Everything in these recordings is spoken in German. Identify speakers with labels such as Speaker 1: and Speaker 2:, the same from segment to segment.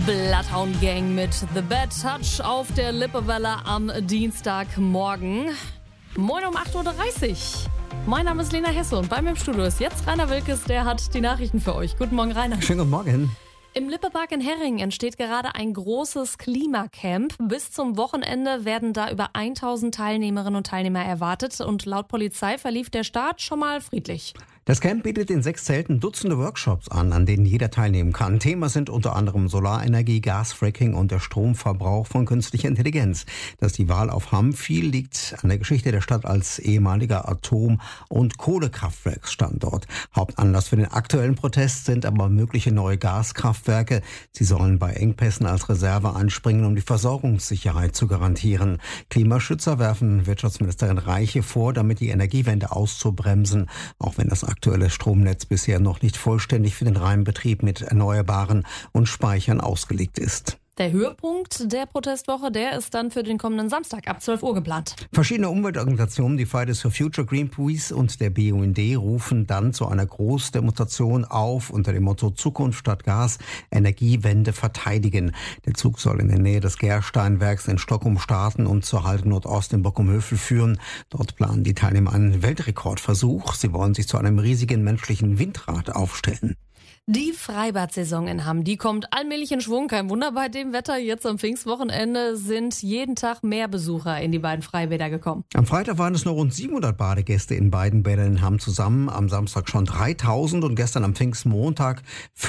Speaker 1: Bloodhound Gang mit The Bad Touch auf der Lippewelle am Dienstagmorgen. Moin um 8.30 Uhr. Mein Name ist Lena Hesse und bei mir im Studio ist jetzt Rainer Wilkes, der hat die Nachrichten für euch. Guten Morgen, Rainer.
Speaker 2: Schönen guten Morgen.
Speaker 1: Im Lippepark in Herring entsteht gerade ein großes Klimacamp. Bis zum Wochenende werden da über 1000 Teilnehmerinnen und Teilnehmer erwartet und laut Polizei verlief der Start schon mal friedlich.
Speaker 2: Das Camp bietet in 6 Zelten Dutzende Workshops an denen jeder teilnehmen kann. Thema sind unter anderem Solarenergie, Gasfracking und der Stromverbrauch von künstlicher Intelligenz. Dass die Wahl auf Hamm fiel, liegt an der Geschichte der Stadt als ehemaliger Atom- und Kohlekraftwerksstandort. Hauptanlass für den aktuellen Protest sind aber mögliche neue Gaskraftwerke. Sie sollen bei Engpässen als Reserve einspringen, um die Versorgungssicherheit zu garantieren. Klimaschützer werfen Wirtschaftsministerin Reiche vor, damit die Energiewende auszubremsen, auch wenn das aktuelle Stromnetz bisher noch nicht vollständig für den reinen Betrieb mit Erneuerbaren und Speichern ausgelegt ist.
Speaker 1: Der Höhepunkt der Protestwoche, der ist dann für den kommenden Samstag ab 12 Uhr geplant.
Speaker 2: Verschiedene Umweltorganisationen, die Fridays for Future, Greenpeace und der BUND rufen dann zu einer Großdemonstration auf unter dem Motto Zukunft statt Gas, Energiewende verteidigen. Der Zug soll in der Nähe des Gersteinwerks in Stockholm starten und zur Halte Nordost in Bockumhövel führen. Dort planen die Teilnehmer einen Weltrekordversuch. Sie wollen sich zu einem riesigen menschlichen Windrad aufstellen.
Speaker 1: Die Freibad-Saison in Hamm, die kommt allmählich in Schwung. Kein Wunder bei dem Wetter. Jetzt am Pfingstwochenende sind jeden Tag mehr Besucher in die beiden Freibäder gekommen.
Speaker 2: Am Freitag waren es nur rund 700 Badegäste in beiden Bädern in Hamm zusammen. Am Samstag schon 3000 und gestern am Pfingstmontag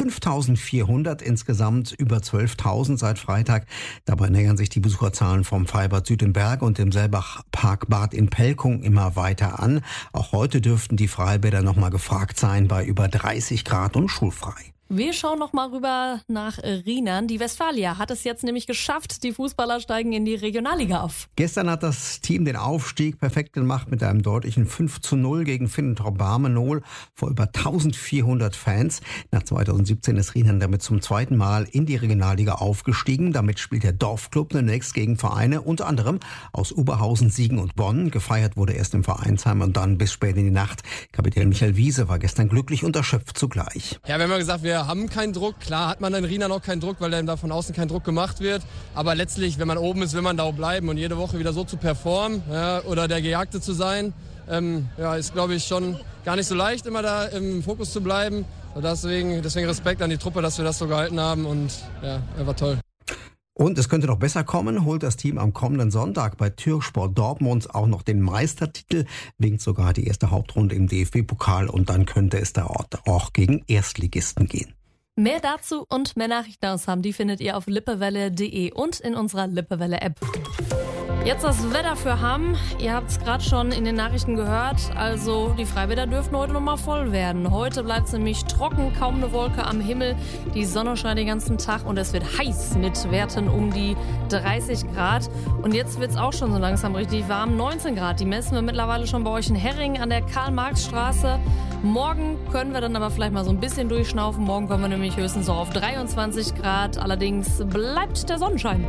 Speaker 2: 5400. Insgesamt über 12.000 seit Freitag. Dabei nähern sich die Besucherzahlen vom Freibad Süd im Berg und dem Selbach-Parkbad in Pelkung immer weiter an. Auch heute dürften die Freibäder nochmal gefragt sein bei über 30 Grad und schulfrei.
Speaker 1: Wir schauen noch mal rüber nach Rheinland. Die Westfalia hat es jetzt nämlich geschafft. Die Fußballer steigen in die Regionalliga auf.
Speaker 2: Gestern hat das Team den Aufstieg perfekt gemacht mit einem deutlichen 5:0 gegen Finnentrop Barmenol vor über 1400 Fans. Nach 2017 ist Rheinland damit zum zweiten Mal in die Regionalliga aufgestiegen. Damit spielt der Dorfclub demnächst gegen Vereine, unter anderem aus Oberhausen, Siegen und Bonn. Gefeiert wurde erst im Vereinsheim und dann bis spät in die Nacht. Kapitän Michael Wiese war gestern glücklich und erschöpft zugleich.
Speaker 3: Ja, wir haben ja gesagt, wir haben keinen Druck. Klar hat man in Rheinland noch keinen Druck, weil dann da von außen kein Druck gemacht wird. Aber letztlich, wenn man oben ist, will man da auch bleiben. Und jede Woche wieder so zu performen, ja, oder der Gejagte zu sein, ist, glaube ich, schon gar nicht so leicht, immer da im Fokus zu bleiben. Und deswegen Respekt an die Truppe, dass wir das so gehalten haben. Und ja, einfach toll.
Speaker 2: Und es könnte noch besser kommen, holt das Team am kommenden Sonntag bei Türkspor Dortmund auch noch den Meistertitel, winkt sogar die erste Hauptrunde im DFB-Pokal und dann könnte es da auch gegen Erstligisten gehen.
Speaker 1: Mehr dazu und mehr Nachrichten aus Hamm, die findet ihr auf lippewelle.de und in unserer Lippewelle-App. Jetzt das Wetter für Hamm. Ihr habt es gerade schon in den Nachrichten gehört. Also die Freibäder dürften heute nochmal voll werden. Heute bleibt es nämlich trocken, kaum eine Wolke am Himmel. Die Sonne scheint den ganzen Tag und es wird heiß mit Werten um die 30 Grad. Und jetzt wird es auch schon so langsam richtig warm. 19 Grad, die messen wir mittlerweile schon bei euch in Herring an der Karl-Marx-Straße. Morgen können wir dann aber vielleicht mal so ein bisschen durchschnaufen. Morgen kommen wir nämlich höchstens so auf 23 Grad. Allerdings bleibt der Sonnenschein.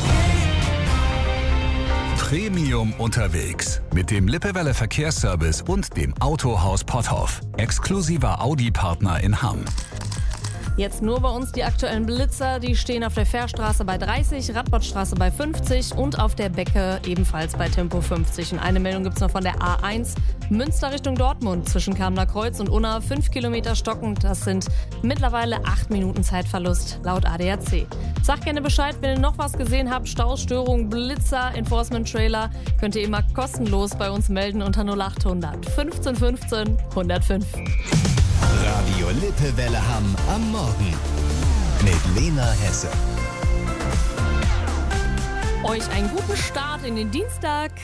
Speaker 4: Premium unterwegs mit dem Lippewelle Verkehrsservice und dem Autohaus Potthoff. Exklusiver Audi-Partner in Hamm.
Speaker 1: Jetzt nur bei uns die aktuellen Blitzer. Die stehen auf der Fährstraße bei 30, Radbottstraße bei 50 und auf der Becke ebenfalls bei Tempo 50. Und eine Meldung gibt es noch von der A1 Münster Richtung Dortmund zwischen Kamener Kreuz und Unna. 5 Kilometer stockend. Das sind mittlerweile 8 Minuten Zeitverlust laut ADAC. Sagt gerne Bescheid, wenn ihr noch was gesehen habt. Stausstörung, Blitzer, Enforcement-Trailer. Könnt ihr immer kostenlos bei uns melden unter 0800 15 15 105.
Speaker 5: Radio Lippewelle Hamm am Morgen mit Lena Hesse.
Speaker 1: Euch einen guten Start in den Dienstag.